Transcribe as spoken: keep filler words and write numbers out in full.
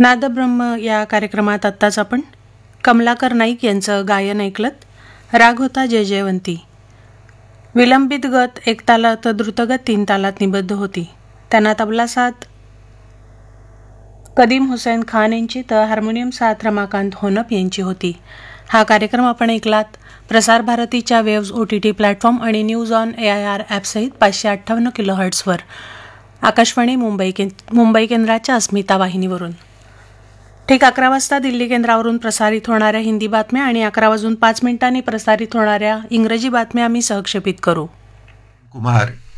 नादब्रह्म या कार्यक्रमात आत्ताच आपण कमलाकर नाईक यांचं गायन ऐकलत. राग होता जय जयवंती. विलंबित गत एक तालात, द्रुतगत तीन तालात निबद्ध होती. त्यांना तबला साथ कदीम हुसेन खान यांची तर हार्मोनियम साथ रमाकांत होनप यांची होती. हा कार्यक्रम आपण ऐकलात प्रसार भारतीच्या waves O T T platform आणि news on A I R ॲपसहित पाचशे अठ्ठावन्न किलो हर्ट्सवर आकाशवाणी मुंबई कें मुंबई केंद्राच्या अस्मिता वाहिनीवरून. ठीक अकरा वाजता दिल्ली केंद्रावरून प्रसारित होणाऱ्या हिंदी बातम्या आणि अकरा वाजून पाच मिनिटांनी प्रसारित होणाऱ्या इंग्रजी बातम्या आम्ही सहक्षेपित करू. कुमार